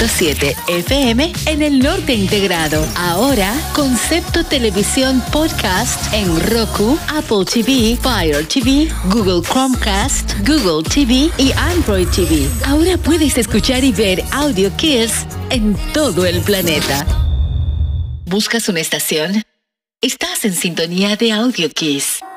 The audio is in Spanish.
100.7 FM en el norte integrado. Ahora, Concepto Televisión Podcast en Roku, Apple TV, Fire TV, Google Chromecast, Google TV y Android TV. Ahora puedes escuchar y ver Audio Kiss en todo el planeta. ¿Buscas una estación? Estás en sintonía de Audio Kiss.